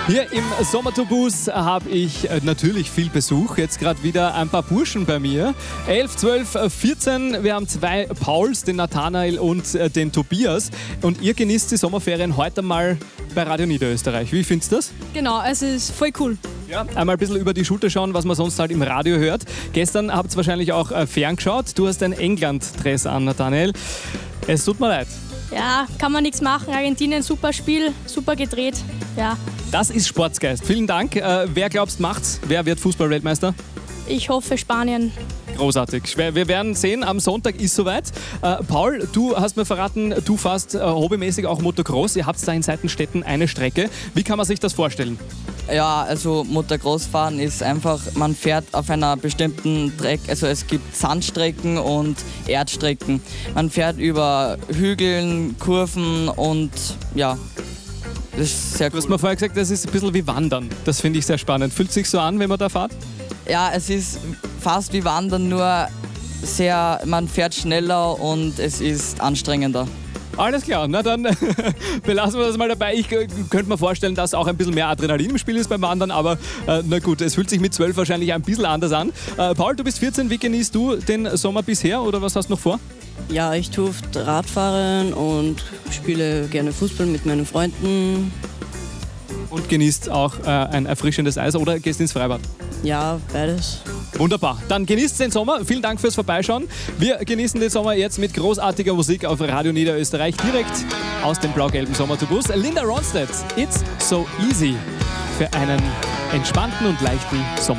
Hier im Sommertourbus habe ich natürlich viel Besuch. Jetzt gerade wieder ein paar Burschen bei mir. 11, 12, 14. Wir haben zwei Pauls, den Nathanael und den Tobias. Und ihr genießt die Sommerferien heute mal bei Radio Niederösterreich. Wie findest du das? Genau, es ist voll cool. Ja, einmal ein bisschen über die Schulter schauen, was man sonst halt im Radio hört. Gestern habt ihr wahrscheinlich auch ferngeschaut. Du hast ein England-Dress an, Nathanael. Es tut mir leid. Ja, kann man nichts machen. Argentinien, super Spiel, super gedreht. Ja. Das ist Sportsgeist. Vielen Dank. Wer glaubst macht's? Wer wird Fußball-Weltmeister? Ich hoffe Spanien. Großartig. Wir werden sehen, am Sonntag ist soweit. Paul, du hast mir verraten, du fährst hobbymäßig auch Motocross. Ihr habt da in Seitenstetten eine Strecke. Wie kann man sich das vorstellen? Ja, also Motocross fahren ist einfach, man fährt auf einer bestimmten Strecke, also es gibt Sandstrecken und Erdstrecken. Man fährt über Hügeln, Kurven und ja, das ist sehr cool. Du hast mir vorher gesagt, das ist ein bisschen wie Wandern. Das finde ich sehr spannend. Fühlt sich so an, wenn man da fährt? Ja, es ist fast wie Wandern, nur man fährt schneller und es ist anstrengender. Alles klar, na dann belassen wir das mal dabei. Ich könnte mir vorstellen, dass auch ein bisschen mehr Adrenalin im Spiel ist beim Wandern, aber na gut, es fühlt sich mit 12 wahrscheinlich ein bisschen anders an. Paul, du bist 14, wie genießt du den Sommer bisher oder was hast du noch vor? Ja, ich tue Radfahren und spiele gerne Fußball mit meinen Freunden. Und genießt auch ein erfrischendes Eis oder gehst ins Freibad? Ja, beides. Wunderbar. Dann genießt den Sommer. Vielen Dank fürs Vorbeischauen. Wir genießen den Sommer jetzt mit großartiger Musik auf Radio Niederösterreich, direkt aus dem blau-gelben Sommertourbus. Linda Ronstadt, It's So Easy für einen entspannten und leichten Sommer.